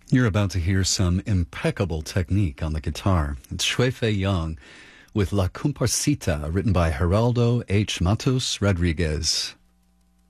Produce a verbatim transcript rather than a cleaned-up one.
You're about to hear some impeccable technique on the guitar. It's Shui-Fei Young with La Comparsita, written by Geraldo H. Matos Rodriguez.